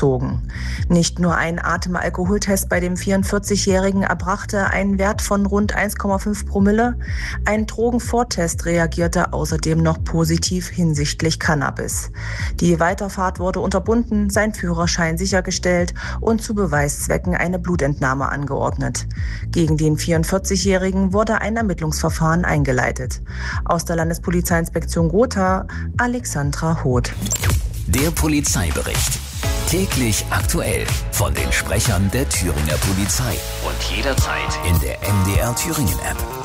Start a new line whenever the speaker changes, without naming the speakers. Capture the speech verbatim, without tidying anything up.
entzogen. Nicht nur ein Atemalkoholtest bei dem vierundvierzigjährigen erbrachte einen Wert von rund eins Komma fünf Promille. Ein Drogenvortest reagierte außerdem noch positiv hinsichtlich Cannabis. Die Weiterfahrt wurde unterbunden, sein Führerschein sichergestellt und zu Beweiszwecken eine Blutentnahme angeordnet. Gegen den vierundvierzigjährigen wurde ein Ermittlungsverfahren eingeleitet. Aus der Landespolizeiinspektion Gotha, Alexandra Hoth.
Der Polizeibericht. Täglich aktuell von den Sprechern der Thüringer Polizei und jederzeit in der M D R Thüringen App.